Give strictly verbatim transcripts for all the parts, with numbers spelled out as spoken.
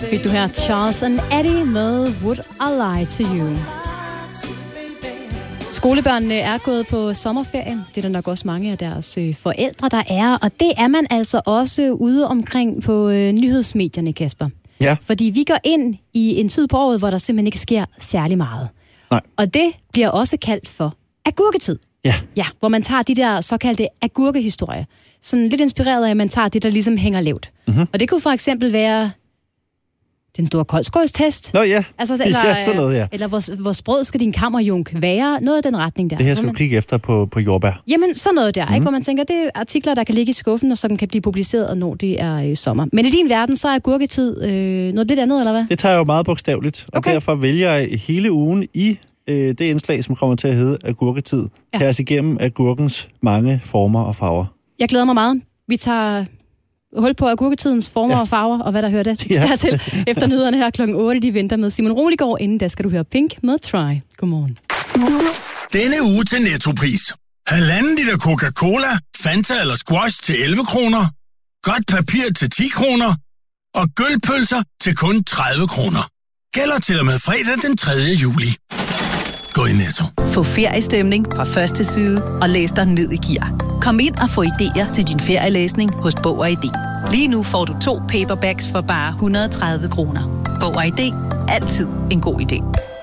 Fik du her Charles and Eddie med Would I Lie to You. Skolebørnene er gået på sommerferie. Det er der nok også mange af deres øh, forældre, der er. Og det er man altså også ude omkring på øh, nyhedsmedierne, Kasper. Ja. Fordi vi går ind i en tid på året, hvor der simpelthen ikke sker særlig meget. Nej. Og det bliver også kaldt for agurketid. Ja. Ja, hvor man tager de der såkaldte agurkehistorier. Sådan lidt inspireret af, at man tager det, der ligesom hænger lavt. Mm-hmm. Og det kunne for eksempel være den store koldskålstest. Nå ja, altså, eller, ja sådan noget, ja. Eller hvor, hvor sprød skal din kammerjunk være? Noget af den retning der. Det her skal man... du kigge efter på, på jordbær. Jamen, sådan noget der, mm. ikke? Hvor man tænker, det er artikler, der kan ligge i skuffen, og så kan blive publiceret, og når det er øh, sommer. Men i din verden, så er agurketid øh, noget lidt andet, eller hvad? Det tager jeg jo meget bogstaveligt, og okay. derfor vælger jeg hele ugen i øh, det indslag, som kommer til at hedde agurketid, ja. Tager os igennem agurkens mange former og farver. Jeg glæder mig meget. Vi tager hul på agurketidens former ja. og farver, og hvad der hører det. Ja. Skal til efter nyhederne her klokken otte. De venter med Simon Roligård. Inden da skal du høre Pink med Try. Godmorgen. Denne uge til Nettopris. Halvanden liter Coca-Cola, Fanta eller Squash til elleve kroner. Godt papir til ti kroner. Og gølpølser til kun tredive kroner. Gælder til og med fredag den tredje juli. Gå i Netto. Få feriestemning fra første side og læs dig ned i gear. Kom ind og få idéer til din ferielæsning hos Bog og I D. Lige nu får du to paperbacks for bare et hundrede og tredive kroner. Bog og I D. Altid en god idé.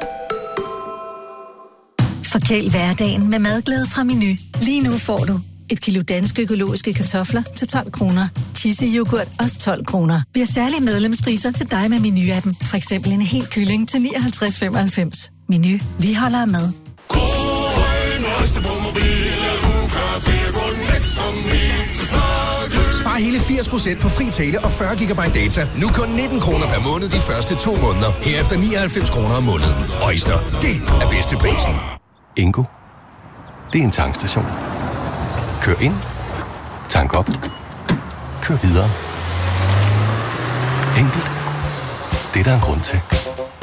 Forkæl hverdagen med madglæde fra Menu. Lige nu får du et kilo danske økologiske kartofler til tolv kroner. Cheesy yoghurt også tolv kroner. Vi har særlige medlemspriser til dig med Menu-appen. For eksempel en hel kylling til nioghalvtreds femoghalvfems. Menu. Vi holder med. Spar hele firs procent på fri tale og fyrre gigabyte data. Nu kun nitten kroner per måned de første to måneder. Herefter nioghalvfems kroner om måneden. Øjster, det er bedst til prisen. Ingo. Det er en tankstation. Kør ind. Tank op. Kør videre. Enkelt. Det er der en grund til.